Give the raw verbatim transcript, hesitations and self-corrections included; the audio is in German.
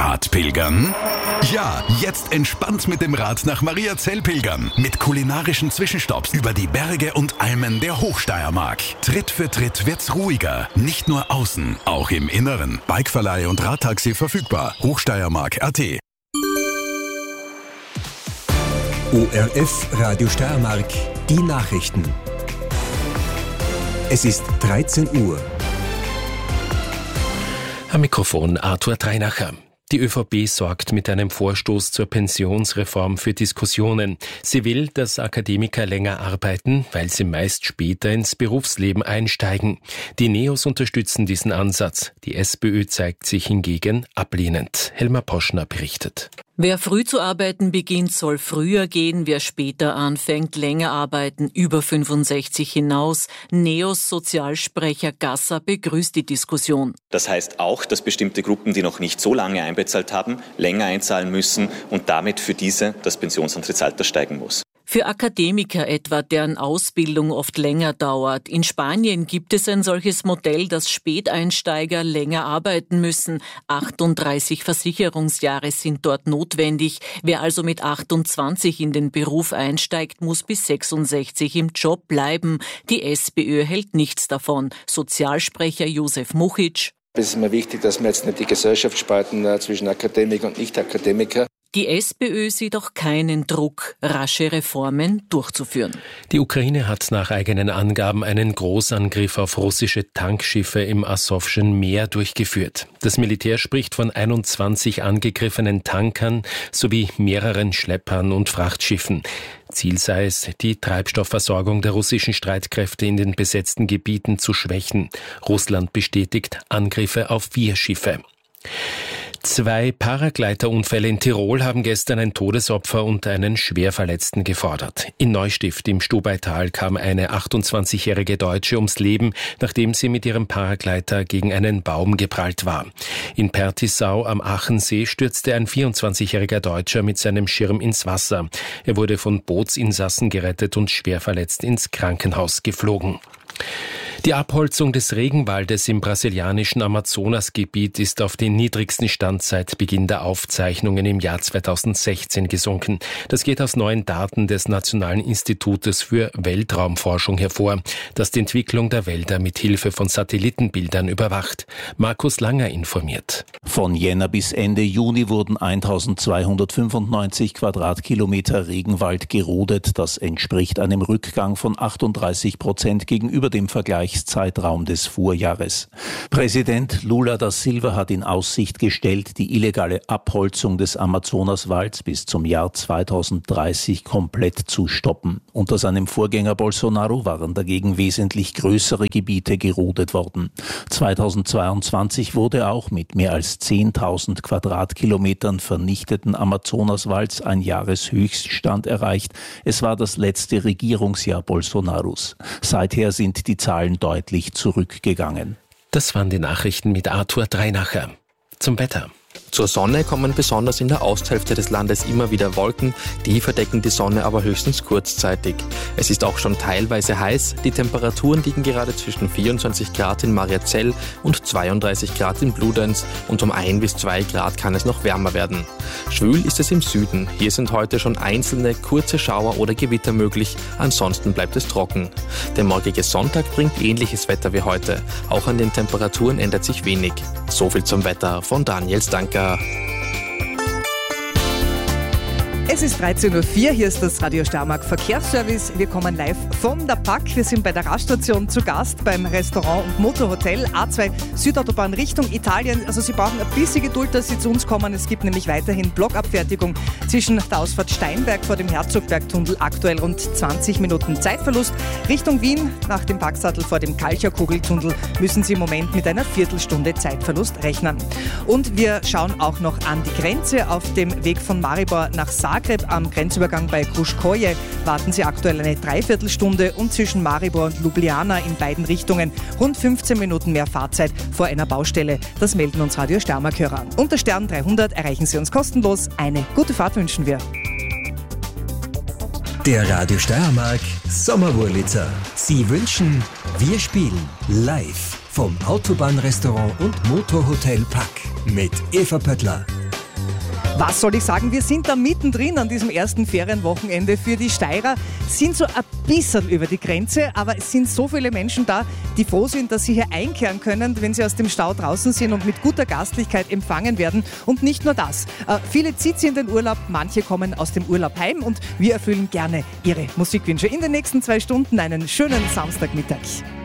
Radpilgern? Ja, jetzt entspannt mit dem Rad nach Mariazell pilgern. Mit kulinarischen Zwischenstopps über die Berge und Almen der Hochsteiermark. Tritt für Tritt wird's ruhiger. Nicht nur außen, auch im Inneren. Bikeverleih und Radtaxi verfügbar. Hochsteiermark Punkt a t. O R F Radio Steiermark, die Nachrichten. Es ist dreizehn Uhr. Am Mikrofon Arthur Dreinacher. Die ÖVP sorgt mit einem Vorstoß zur Pensionsreform für Diskussionen. Sie will, dass Akademiker länger arbeiten, weil sie meist später ins Berufsleben einsteigen. Die Neos unterstützen diesen Ansatz. Die SPÖ zeigt sich hingegen ablehnend. Helma Poschner berichtet. Wer früh zu arbeiten beginnt, soll früher gehen. Wer später anfängt, länger arbeiten, über fünfundsechzig hinaus. Neos Sozialsprecher Gasser begrüßt die Diskussion. Das heißt auch, dass bestimmte Gruppen, die noch nicht so lange einbezahlt haben, länger einzahlen müssen und damit für diese das Pensionsantrittsalter steigen muss. Für Akademiker etwa, deren Ausbildung oft länger dauert. In Spanien gibt es ein solches Modell, dass Späteinsteiger länger arbeiten müssen. achtunddreißig Versicherungsjahre sind dort notwendig. Wer also mit achtundzwanzig in den Beruf einsteigt, muss bis sechsundsechzig im Job bleiben. Die SPÖ hält nichts davon. Sozialsprecher Josef Muchic. Es ist mir wichtig, dass wir jetzt nicht die Gesellschaft spalten äh, zwischen Akademiker und Nicht-Akademiker. Die SPÖ sieht auch keinen Druck, rasche Reformen durchzuführen. Die Ukraine hat nach eigenen Angaben einen Großangriff auf russische Tankschiffe im Asowschen Meer durchgeführt. Das Militär spricht von einundzwanzig angegriffenen Tankern sowie mehreren Schleppern und Frachtschiffen. Ziel sei es, die Treibstoffversorgung der russischen Streitkräfte in den besetzten Gebieten zu schwächen. Russland bestätigt Angriffe auf vier Schiffe. Zwei Paragleiterunfälle in Tirol haben gestern ein Todesopfer und einen Schwerverletzten gefordert. In Neustift im Stubaital kam eine achtundzwanzigjährige Deutsche ums Leben, nachdem sie mit ihrem Paragleiter gegen einen Baum geprallt war. In Pertisau am Achensee stürzte ein vierundzwanzigjähriger Deutscher mit seinem Schirm ins Wasser. Er wurde von Bootsinsassen gerettet und schwerverletzt ins Krankenhaus geflogen. Die Abholzung des Regenwaldes im brasilianischen Amazonasgebiet ist auf den niedrigsten Stand seit Beginn der Aufzeichnungen im Jahr zweitausendsechzehn gesunken. Das geht aus neuen Daten des Nationalen Institutes für Weltraumforschung hervor, das die Entwicklung der Wälder mit Hilfe von Satellitenbildern überwacht. Markus Langer informiert. Von Jänner bis Ende Juni wurden eintausendzweihundertfünfundneunzig Quadratkilometer Regenwald gerodet. Das entspricht einem Rückgang von achtunddreißig Prozent gegenüber dem Vergleich Zeitraum des Vorjahres. Präsident Lula da Silva hat in Aussicht gestellt, die illegale Abholzung des Amazonaswalds bis zum Jahr zweitausenddreißig komplett zu stoppen. Unter seinem Vorgänger Bolsonaro waren dagegen wesentlich größere Gebiete gerodet worden. zweitausendzweiundzwanzig wurde auch mit mehr als zehntausend Quadratkilometern vernichteten Amazonaswalds ein Jahreshöchststand erreicht. Es war das letzte Regierungsjahr Bolsonaros. Seither sind die Zahlen deutlich zurückgegangen. Das waren die Nachrichten mit Arthur Dreinacher. Zum Wetter. Zur Sonne kommen besonders in der Osthälfte des Landes immer wieder Wolken, die verdecken die Sonne aber höchstens kurzzeitig. Es ist auch schon teilweise heiß, die Temperaturen liegen gerade zwischen vierundzwanzig Grad in Mariazell und zweiunddreißig Grad in Bludenz und um ein bis zwei Grad kann es noch wärmer werden. Schwül ist es im Süden, hier sind heute schon einzelne kurze Schauer oder Gewitter möglich, ansonsten bleibt es trocken. Der morgige Sonntag bringt ähnliches Wetter wie heute, auch an den Temperaturen ändert sich wenig. So viel zum Wetter von Daniel Stanker. Es ist dreizehn Uhr vier, hier ist das Radio Steiermark Verkehrsservice. Wir kommen live von der P A K. Wir sind bei der Raststation zu Gast beim Restaurant und Motorhotel A zwei Südautobahn Richtung Italien. Also Sie brauchen ein bisschen Geduld, dass Sie zu uns kommen. Es gibt nämlich weiterhin Blockabfertigung zwischen der Ausfahrt Steinberg vor dem Herzogbergtunnel. Aktuell rund zwanzig Minuten Zeitverlust. Richtung Wien nach dem Packsattel vor dem Kalcher-Kugeltunnel müssen Sie im Moment mit einer Viertelstunde Zeitverlust rechnen. Und wir schauen auch noch an die Grenze. Auf dem Weg von Maribor nach Zagreb am Grenzübergang bei Kruškoje warten Sie aktuell eine Dreiviertelstunde und zwischen Maribor und Ljubljana in beiden Richtungen rund fünfzehn Minuten mehr Fahrzeit vor einer Baustelle. Das melden uns Radio Steiermark-Hörer an. Unter Stern dreihundert erreichen Sie uns kostenlos. Eine gute Fahrt wünschen wir. Der Radio Steiermark Sommerwurlitzer. Sie wünschen, wir spielen live vom Autobahnrestaurant und Motorhotel P A K mit Eva Pöttler. Was soll ich sagen? Wir sind da mittendrin an diesem ersten Ferienwochenende. Für die Steirer sind so ein bisschen über die Grenze, aber es sind so viele Menschen da, die froh sind, dass sie hier einkehren können, wenn sie aus dem Stau draußen sind und mit guter Gastlichkeit empfangen werden. Und nicht nur das. Äh, viele zieht sie in den Urlaub, manche kommen aus dem Urlaub heim und wir erfüllen gerne ihre Musikwünsche. In den nächsten zwei Stunden einen schönen Samstagmittag.